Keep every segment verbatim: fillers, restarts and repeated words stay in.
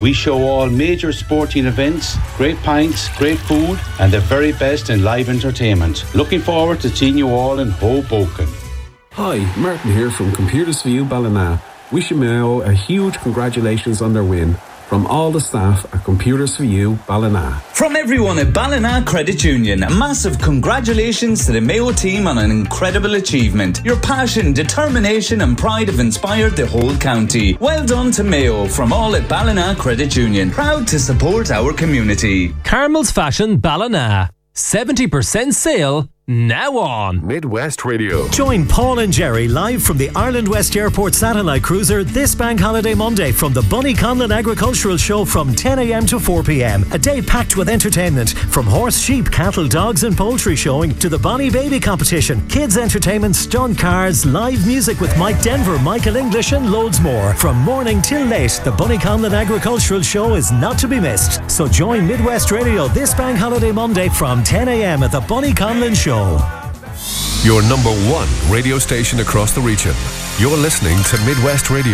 We show all major sporting events, great pints, great food, and the very best in live entertainment. Looking forward to seeing you all in Hoboken. Hi, Martin here from Computers for You Ballina. Wishing Mayo a huge congratulations on their win. From all the staff at Computers for You Ballina. From everyone at Ballina Credit Union, a massive congratulations to the Mayo team on an incredible achievement. Your passion, determination and pride have inspired the whole county. Well done to Mayo from all at Ballina Credit Union. Proud to support our community. Carmel's Fashion Ballina. seventy percent sale now on Midwest Radio. Join Paul and Jerry live from the Ireland West Airport Satellite Cruiser this Bank Holiday Monday from the Bunny Conlon Agricultural Show from ten a.m. to four p.m. A day packed with entertainment from horse, sheep, cattle, dogs and poultry showing to the Bonnie Baby competition, kids entertainment, stunt cars, live music with Mike Denver, Michael English and loads more. From morning till late, the Bunny Conlon Agricultural Show is not to be missed. So join Midwest Radio this Bank Holiday Monday from ten a.m. at the Bunny Conlon Show. Your number one radio station across the region. You're listening to Midwest Radio.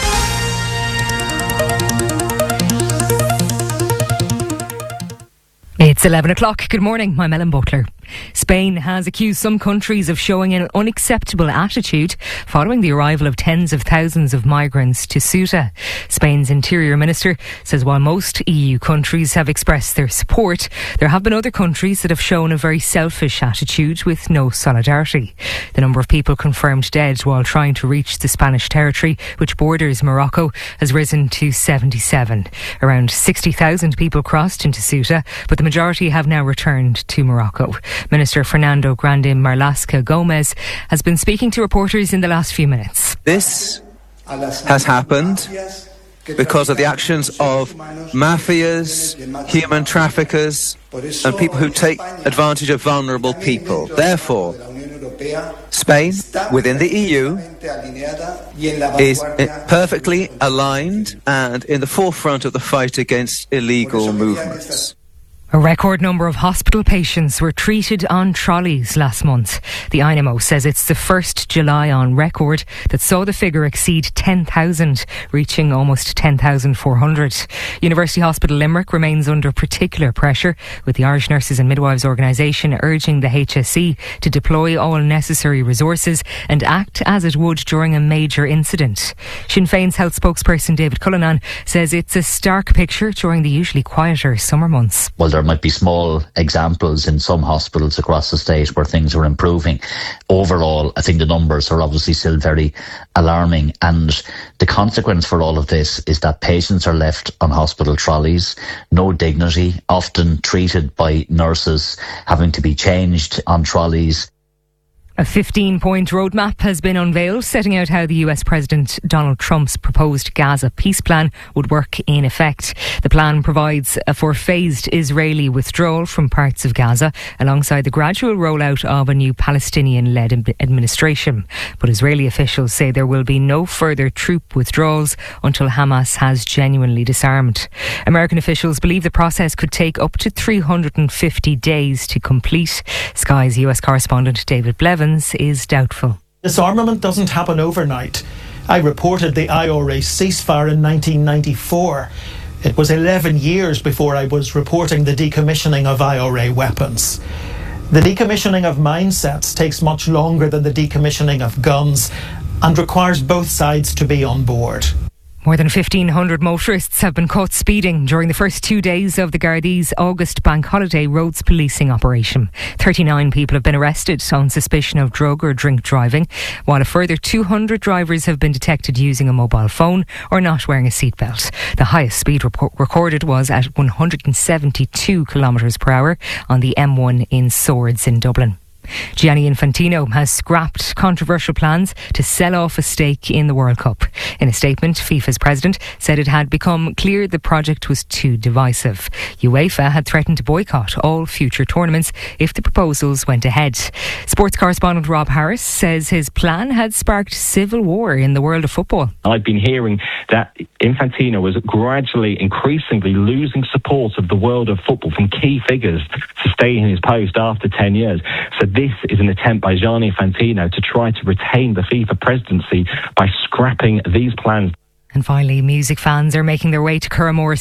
It's eleven o'clock. Good morning. I'm Ellen Butler. Spain has accused some countries of showing an unacceptable attitude following the arrival of tens of thousands of migrants to Ceuta. Spain's Interior Minister says while most E U countries have expressed their support, there have been other countries that have shown a very selfish attitude with no solidarity. The number of people confirmed dead while trying to reach the Spanish territory, which borders Morocco, has risen to seventy-seven. Around sixty thousand people crossed into Ceuta, but the majority have now returned to Morocco. Minister Fernando Grande Marlaska Gomez has been speaking to reporters in the last few minutes. This has happened because of the actions of mafias, human traffickers, and people who take advantage of vulnerable people. Therefore, Spain, within the E U, is perfectly aligned and in the forefront of the fight against illegal movements. A record number of hospital patients were treated on trolleys last month. The I N M O says it's the first July on record that saw the figure exceed ten thousand, reaching almost ten thousand four hundred. University Hospital Limerick remains under particular pressure, with the Irish Nurses and Midwives Organisation urging the H S E to deploy all necessary resources and act as it would during a major incident. Sinn Féin's health spokesperson David Cullinan says it's a stark picture during the usually quieter summer months. Well, there might be small examples in some hospitals across the state where things are improving. Overall, I think the numbers are obviously still very alarming, and the consequence for all of this is that patients are left on hospital trolleys, no dignity, often treated by nurses, having to be changed on trolleys. A fifteen-point roadmap has been unveiled, setting out how the U S President Donald Trump's proposed Gaza peace plan would work in effect. The plan provides for phased Israeli withdrawal from parts of Gaza, alongside the gradual rollout of a new Palestinian-led administration. But Israeli officials say there will be no further troop withdrawals until Hamas has genuinely disarmed. American officials believe the process could take up to three hundred fifty days to complete. Sky's U S correspondent David Blevins is doubtful. Disarmament doesn't happen overnight. I reported the I R A ceasefire in nineteen ninety-four. It was eleven years before I was reporting the decommissioning of I R A weapons. The decommissioning of mindsets takes much longer than the decommissioning of guns and requires both sides to be on board. More than fifteen hundred motorists have been caught speeding during the first two days of the Gardaí's August Bank Holiday roads policing operation. thirty-nine people have been arrested on suspicion of drug or drink driving, while a further two hundred drivers have been detected using a mobile phone or not wearing a seatbelt. The highest speed report recorded was at one hundred seventy-two kilometres per hour on the M one in Swords in Dublin. Gianni Infantino has scrapped controversial plans to sell off a stake in the World Cup. In a statement, FIFA's president said it had become clear the project was too divisive. UEFA had threatened to boycott all future tournaments if the proposals went ahead. Sports correspondent Rob Harris says his plan had sparked civil war in the world of football. I've been hearing that Infantino was gradually, increasingly losing support of the world of football from key figures to stay in his post after ten years. So this is an attempt by Gianni Infantino to try to retain the FIFA presidency by scrapping these plans. And finally, music fans are making their way to Curramore